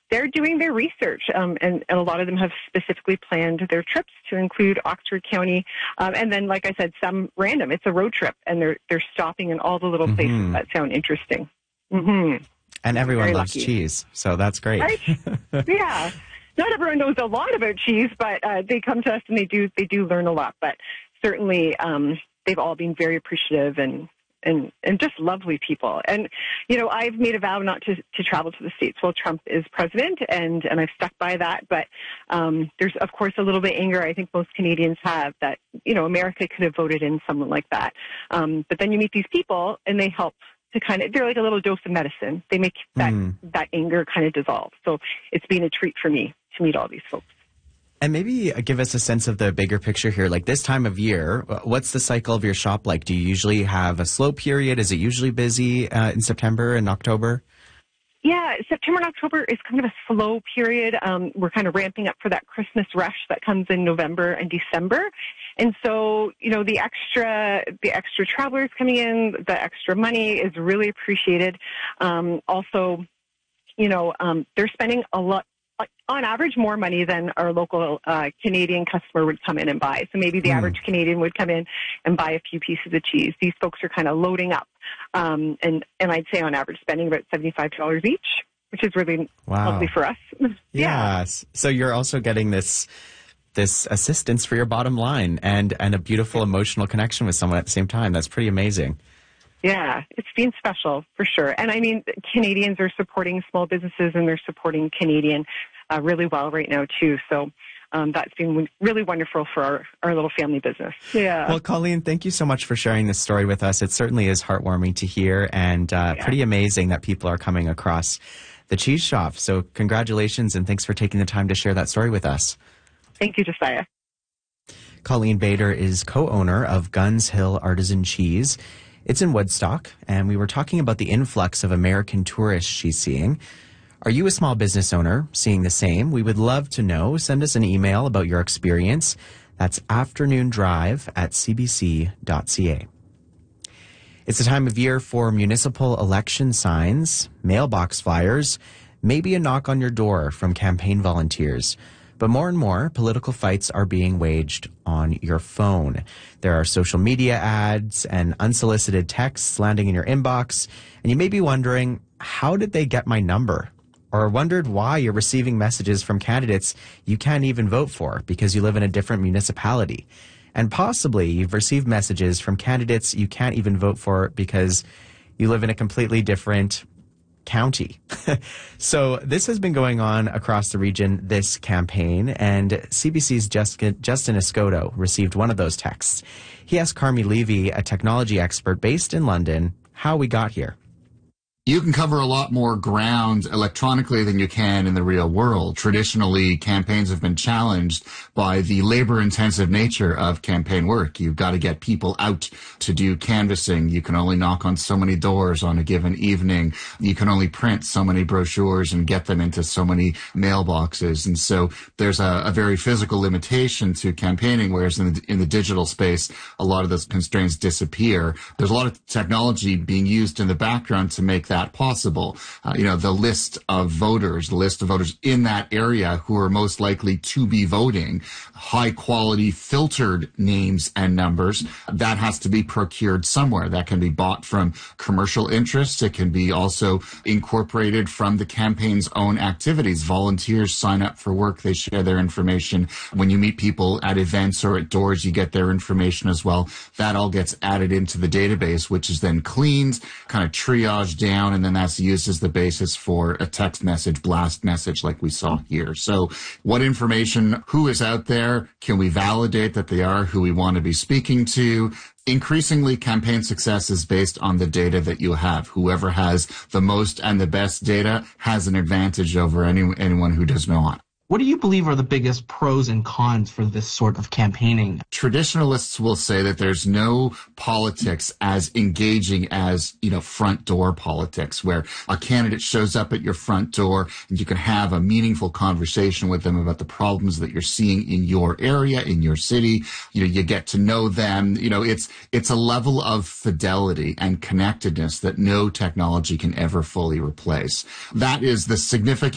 they're doing their research, and a lot of them have specifically planned their trips to include Oxford County. And then, like I said, some random. It's a road trip, and they're stopping in all the little places that sound interesting. Mm-hmm. And everyone Very loves lucky. cheese, so that's great. Right? Yeah. Not everyone knows a lot about cheese, but they come to us and they do learn a lot. But certainly, they've all been very appreciative and just lovely people. And, I've made a vow not to travel to the States while Trump is president, and I've stuck by that. But there's, of course, a little bit of anger I think most Canadians have that, America could have voted in someone like that. But then you meet these people, and they help to they're like a little dose of medicine. They make that anger kind of dissolve. So it's been a treat for me to meet all these folks. And maybe give us a sense of the bigger picture here. Like this time of year, what's the cycle of your shop like? Do you usually have a slow period? Is it usually busy in September and October? Yeah, September and October is kind of a slow period. We're kind of ramping up for that Christmas rush that comes in November and December. And so, the extra travelers coming in, the extra money is really appreciated. Also, they're spending a lot, on average, more money than our local Canadian customer would come in and buy. So maybe the average Canadian would come in and buy a few pieces of cheese. These folks are kind of loading up. And I'd say on average spending about $75 each, which is really lovely for us. Yeah. Yes. So you're also getting this assistance for your bottom line and a beautiful emotional connection with someone at the same time. That's pretty amazing. Yeah, it's been special for sure. And I mean, Canadians are supporting small businesses and they're supporting Canadian really well right now too. So that's been really wonderful for our little family business. Yeah. Well, Colleen, thank you so much for sharing this story with us. It certainly is heartwarming to hear and pretty amazing that people are coming across the cheese shop. So congratulations and thanks for taking the time to share that story with us. Thank you, Josiah. Colleen Bader is co-owner of Guns Hill Artisan Cheese. It's in Woodstock, and we were talking about the influx of American tourists she's seeing. Are you a small business owner seeing the same? We would love to know. Send us an email about your experience. That's afternoondrive@cbc.ca. It's the time of year for municipal election signs, mailbox flyers, maybe a knock on your door from campaign volunteers. But more and more, political fights are being waged on your phone. There are social media ads and unsolicited texts landing in your inbox, and you may be wondering, how did they get my number? Or wondered why you're receiving messages from candidates you can't even vote for because you live in a different municipality. And possibly you've received messages from candidates you can't even vote for because you live in a completely different county. So this has been going on across the region this campaign, and CBC's Justin Escoto received one of those texts. He asked Carmi Levy, a technology expert based in London, how we got here. You can cover a lot more ground electronically than you can in the real world. Traditionally, campaigns have been challenged by the labor-intensive nature of campaign work. You've got to get people out to do canvassing. You can only knock on so many doors on a given evening. You can only print so many brochures and get them into so many mailboxes. And so there's a very physical limitation to campaigning, whereas in the digital space, a lot of those constraints disappear. There's a lot of technology being used in the background to make that possible. The list of voters in that area who are most likely to be voting, high quality filtered names and numbers, that has to be procured somewhere. That can be bought from commercial interests. It can be also incorporated from the campaign's own activities. Volunteers sign up for work. They share their information. When you meet people at events or at doors, you get their information as well. That all gets added into the database, which is then cleaned, kind of triaged down, and then that's used as the basis for a text message, blast message like we saw here. So what information, who is out there? Can we validate that they are who we want to be speaking to? Increasingly, campaign success is based on the data that you have. Whoever has the most and the best data has an advantage over anyone who does not. What do you believe are the biggest pros and cons for this sort of campaigning? Traditionalists will say that there's no politics as engaging as, front door politics, where a candidate shows up at your front door and you can have a meaningful conversation with them about the problems that you're seeing in your area, in your city. You get to know them. It's a level of fidelity and connectedness that no technology can ever fully replace. That is the significant